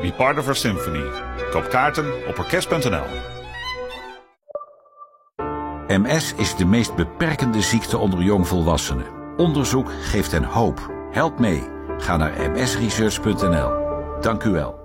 Be part of our symphony. Koop kaarten op orkest.nl. MS is de meest beperkende ziekte onder jongvolwassenen. Onderzoek geeft hen hoop. Help mee. Ga naar msresearch.nl. Dank u wel.